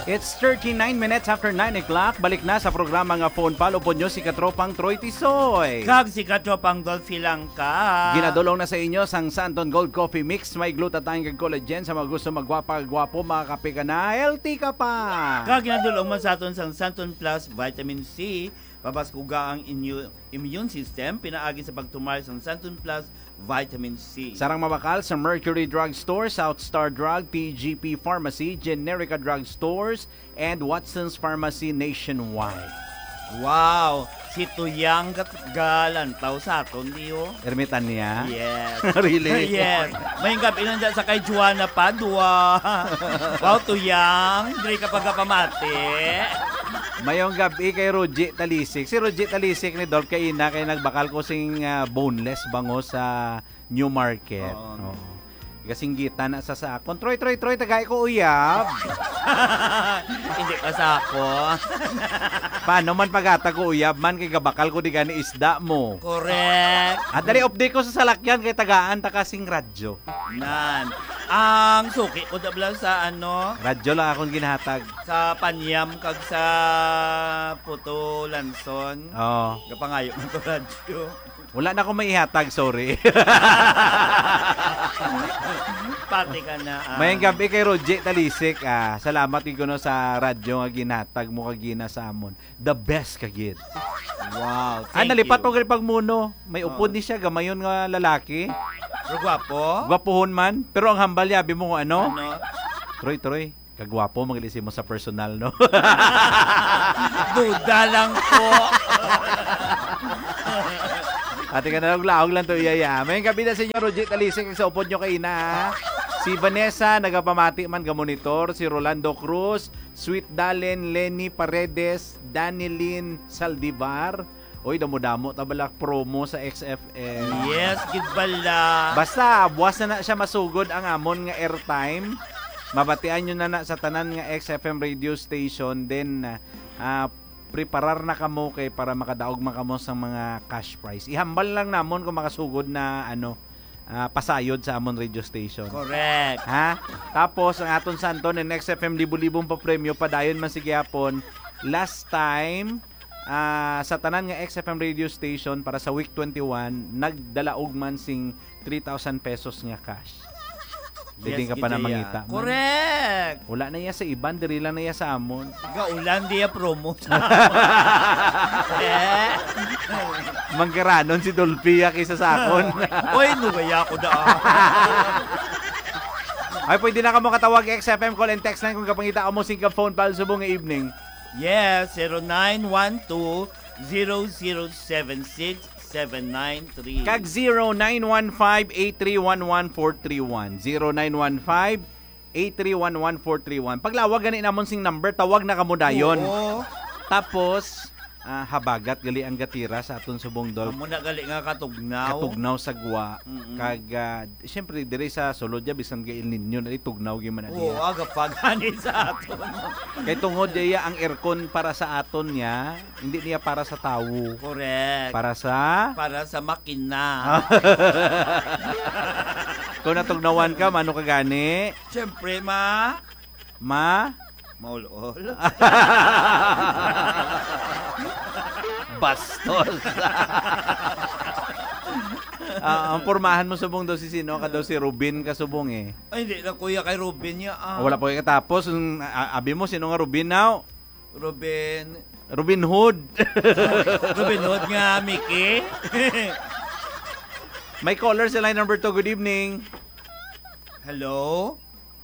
It's 39 minutes after 9 o'clock. Balik na sa programa nga Phone Pal. Upon nyo si Katropang Troy Tisoy. Kag si Katropang Dolphy Langka. Ginadulong na sa inyo sang Santon Gold Coffee Mix. May glutathione kag collagen. Sa mga gusto magwapa-gwapo, makakape ka na, healthy ka pa. Kag ginadulong man sa aton sang Santon Plus Vitamin C. Papaskuga ang immune system. Pinaagi sa pagtumar sang Santon Plus Vitamin C. Sarang mabakal sa Mercury Drug Store, South Star Drug, PGP Pharmacy, Generica Drug Stores, and Watson's Pharmacy nationwide. Wow! Si Tuyang galantaw sa aton, diyo. Ermitan niya? Yes. Really? Yes. May gabi lang dyan sa kay Juana Padua. Wow, Tuyang. Hindi ka pagkapamati. Mayong gabi kay Rogie Talisik. Si Rogie Talisik ni Dolph Kaina kay nagbakal ko sing boneless bango sa New Market. Oh. Kasing gita na sa sakon. Troy, tagay ko uyab. Hindi ka sa ako. Paano man pagata ko uyab man kay gabakal ko di gani isda mo. Correct. At dali update ko sa salakyan kay tagaan ta kasing radyo. Nan. Ang suki ko dabla sa ano? Radyo lang akong ginahatag. Sa Panyam kag sa Puto Lanson. Oh. Kapangayo man to radyo. Wala na akong maihatag, sorry. Pati ka na. Mayang gabi kay Roger Talisik. Salamat ko no sa radyo nga ginatag mo kagina sa amon. The best kagid. Wow, thank nalipat you. ko pagmuno. May upod ni siya, gamayon nga lalaki. Pero gwapo? Gwapohon man. Pero ang hambal yabi mo kung ano? Ano? Troy. Kagwapo, maglisi mo sa personal, no? Duda lang po. Ate ka na laog lang to iyaya. May gabi na sa inyo, Roger Talisik, sa upod nyo kay na. Si Vanessa, nagapamati man ka monitor. Si Rolando Cruz, Sweet Dalen, Lenny Paredes, Danilyn Saldivar. Oy, damo-damo tabalak promo sa XFM. Yes, gidbala. Basta, buwas na siya masugod ang amon nga airtime. Mabatian nyo na sa tanan nga XFM radio station. Then, preparar na kamo kay para makadaog man kamo sa mga cash prize. Ihambal lang namon kung makasugod na pasayod sa amon radio station. Correct. Ha? Tapos ang aton santon ng XFM libo-libong pa premyo padayon man sige hapon. Last time sa tanan nga XFM radio station para sa week 21 nagdalaog man sing 3,000 pesos nga cash. Dili ka pa na mangita. Correct. Wala na iya sa iban, diri lang na iya sa amon. Gaulan diya promo sa Manggaranon si Dolphy kaysa sa akon. Oy, nugaya ko da. Ay, pwede na ka mo katawag XFM call and text line kung kapangita ka mo sing phone pal subong nga evening. Yes, 0912-0076-793. Kag 0915-8311431. 0915-8311431. Paglawag gani namon sing number, tawag na kamo dayon. Oo. Tapos, habagat gali ang gatira sa aton subong Dolph. Amo na gali nga katugnaw. Katugnaw sa gwa. Kag syempre dire sa sulod ya bisan kay El Nino na tugnaw gyud man Oo, diya. aga pagani sa aton. Kay tungod diya ang aircon para sa aton niya, hindi niya para sa tawo. Correct. Para sa makina. kung natugnawan ka, mano ka gani? Siyempre, maulol. Bastos. Ang pormahan mo subong daw si sino? Ka daw si Rubin kasubong eh. Ay, hindi na kuya kay Ruben niya. Wala po kayo katapos. Abi mo, sino nga Rubin now? Robin Hood. Robin Hood nga, Mickey. May caller sa line number 2. Good evening. Hello?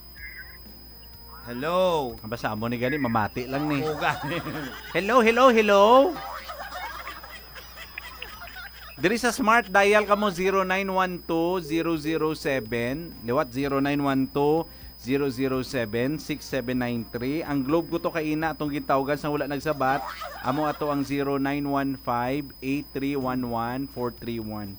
Ang basa mo ni gani, mamati lang ni. Oo, gani. Hello. Diri sa smart dial ka mo 0912-007. Liwat 0912-007-6793. Ang globe ko to kaina atong gitawagan sa wala nagsabat. Amo ato ang 0915-8311-431.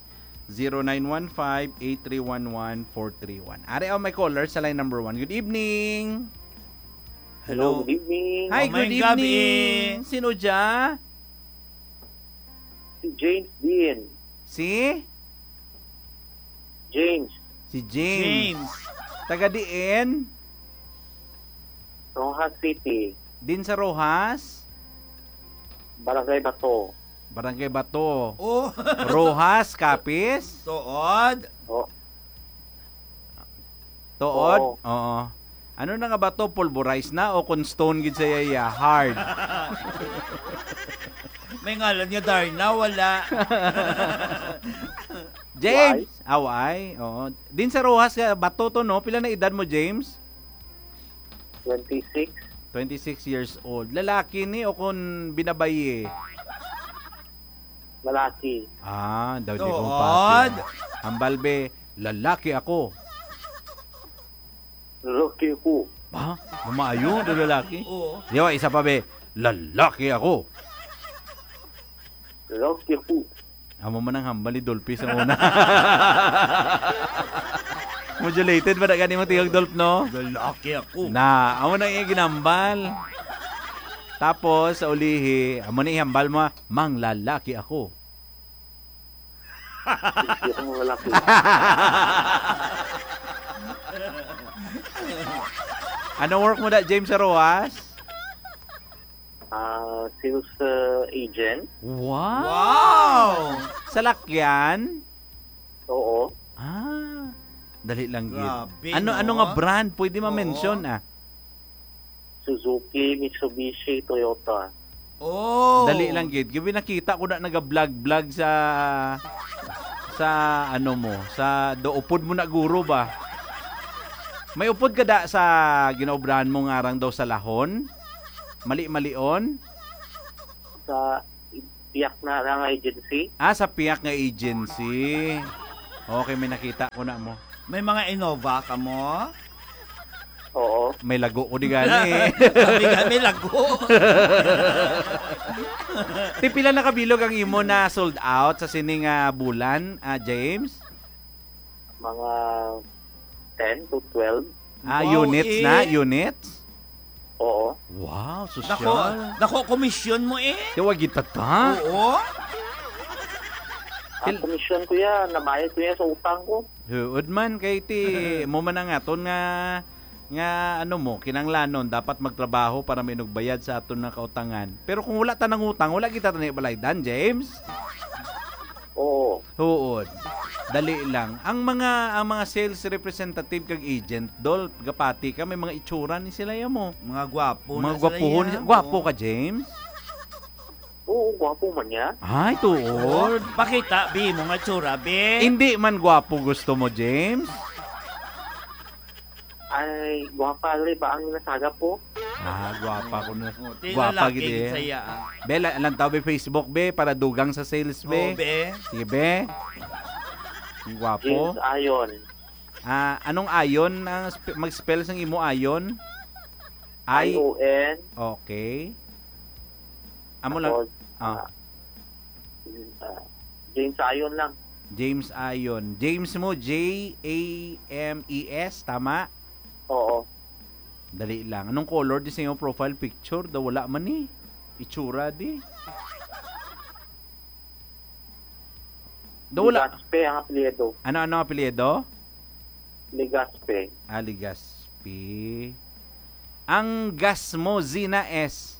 0915-8311-431. Ari may caller sa line number 1. Good evening. Hello, good evening. Hi, good evening. Gabi. Sino dya? Si James Dean. Si? James. Si James. Taga diin? From Rojas City. Din sa Rojas? Barangay Bato. Barangay Bato. Oh, Rojas, Capiz? tuod. Oh, Tuod? Oo. Oo. Ano na nga ba to? Pulverize na o kung stone gid sa yaya? Hard. May ngalan niya Darna, wala. James! Away. Oo. Din sa Rojas, Bato to, no? Pila na edad mo, James? 26. 26 years old. Lalaki ni o kung binabayi? Malaki. Ah, daw di Tuod. kong pati. Ang balbe, lalaki ako. Rocky ko. Ba? Mamayo, do lalaki? Oo. Yawa, isa pa be, lalaki ako. Rocky ko. Amo man ang hambal ni Dolphy sa una. Modulated ba na gani mo tiyog Dolph, no? Lalaki ako. Na, amo na yung ginambal. Tapos, sa ulihi, amo na ihambal mo, mang lalaki ako. Hindi ako malaki. Ano work mo da, James sa Rojas? Sales agent. Wow! Wow! Sa lakyan? Oo. Ah, dali lang yun. Grabe, Ano, no? ano nga brand? Pwede Oo. ma-mention, ah. Suzuki, Mitsubishi, Toyota. Oh. Dali lang gid. Gabi nakita ko na naga-vlog sa ano mo, sa doupod mo na guro ba? May upod ka da sa ginaobrahan mo ngarang daw sa lahon? Mali-malion? Sa Piyak na lang agency. Ah, sa piyak nga agency. Okay, may nakita ko na mo. May mga Innova ka mo? Oo. May lago ko di gani. Kami lago. Tipila na kabilog ang imo na sold out sa sining bulan, James? Mga 10 to 12. Wow, Units eh. na? Units? Oo. Wow, Nako, social. nako komisyon mo eh. Tiwag kita ta. Oo. Ang komisyon ko yan, nabayad ko yan sa utang ko. Huod man kay ti mo man nga aton nga ano mo kinanglanon dapat magtrabaho para may nagbayad sa aton na kautangan. Pero kung wala ta nang utang, wala kita tani balaydan, James. Oo. Huod. Dali lang. Ang mga sales representative kag agent dol gapati ka may mga itsura ni sila mo. Mga gwapo. Mga na gwapuhon. sila yan. Gwapo ka, James? Oo, gwapo man niya. Ay, tuod. Pakita, bi, mga tsura, bi. Hindi man gwapo gusto mo, James? Ay, gwapa rin ba ang nasaga po? Ah, gwapa ko na. Oh, di Gwapa lalaki gid eh. saya. Be, lang tao be Facebook be para dugang sa sales Oh, be. be. Sige be. Ang gwapo. James Ayon. Anong ayon ang mag-spell sang imo ayon? I-O-N. Okay. Amo lang. Tapos, James Ayon lang. James Ayon. James mo James, tama? Oo. Dali lang. Anong color di sa iyong profile picture? Daw wala man eh. Itsura di. Daw wala. Ligaspe ang apelyido. Ano ang apelyido? Ligaspe. Aligaspi. Ang gas mo, Zina S.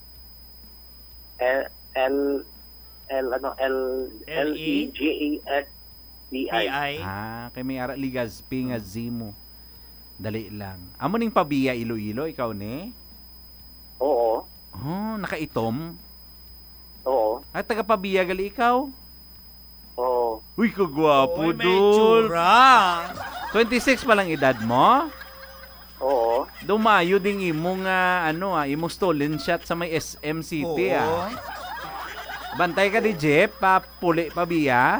L-E-G-A-S-B-I. PI. Kay may ara Ligaspi nga Z mo. Dali lang. Amo ning pabiya Iloilo, ikaw ni? Oo. Oh, nakaitom. Oo. At taga pabiya gali ikaw? Oo. Uy, kagwapo Oy, may dul. tsura. 26 pa lang edad mo? Oo. Dumayo ding imong imong stolen shot sa may SM City Oo. Bantay ka di Jeep, puli pa biya.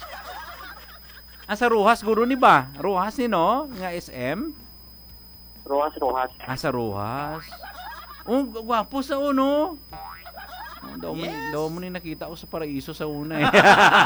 Sa Rojas guro ni ba? Rojas ni no? Nga SM? Rojas. Sa Rojas. Oh, gwapo sa uno. Daw mo ni nakita ko sa paraiso sa una eh.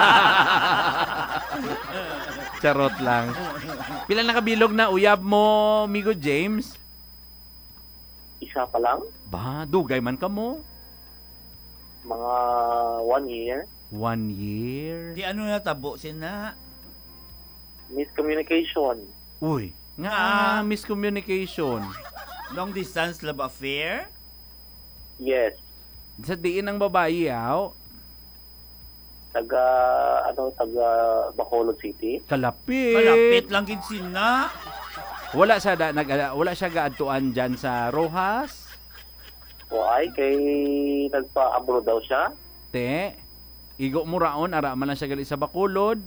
Charot lang. Pila nakabilog na uyab mo, Migo James? Isa pa lang. Ba, dugay man ka mo. Mga 1 year. 1 year. Di ano natabo sina. Miscommunication. Uy, nga miscommunication. Long distance love affair? Yes. Sa diin ng babae, yaw. Taga Bacolod City. Kalapit. Kalapit lang gid sina. Wala siya gaadtuan dyan sa Rojas. Why? Kay nagpa-abroad daw siya. Te, igo mo raon, ara man lang siya gali sa Bacolod.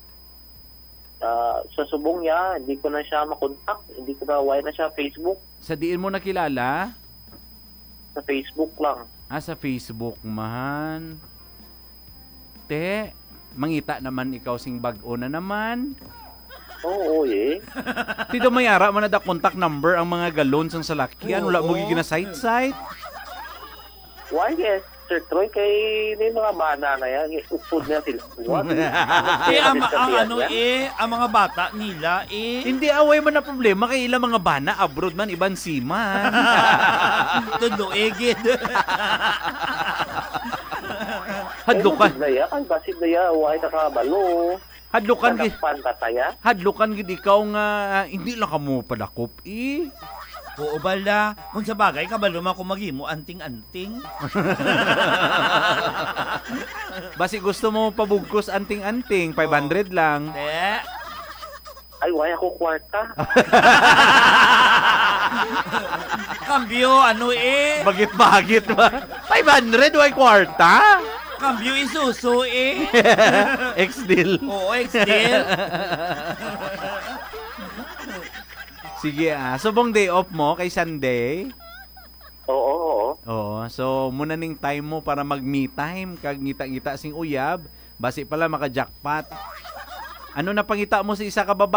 Sa subong niya, hindi ko na siya makontak. Hindi ko na, why na siya Facebook. Sa diin mo nakilala? Sa Facebook lang. Sa Facebook man. Te, mangita naman ikaw sing bag-o na naman. Oo, eh. Tito mayara man na da contact number ang mga galon sang salakyan. Wala mo Oo. gigina site. Why, yes, Sir Troy, kay may mga bana na yan. Upod na sila. What? Ang mga bata nila Hindi away man na problema kay ilang mga bana abroad man iban siman. tulo egid. Hadlukan. Ay, basid na ya. Why nakabalo? Hadlukan gid. Pantataya. Hadlukan gid ikaw nga hindi lang kamo padakop Oo bala, kung sa bagay kabalo man kung maghimo anting-anting. Basi gusto mo pabugkos anting-anting 500 lang. Te. Ay, why ako kwarta? Kambyo Bagit-bagit ba? 500 way kwarta. Kambyo isuso Ex-deal. Oo, ex-deal. Sige subong day off mo kay Sunday. Oo. Oo, so muna ning time mo para mag-me time kag ngita-ngita sing uyab, basi pala maka-jackpot. Ano na pangita mo sa isa ka babae?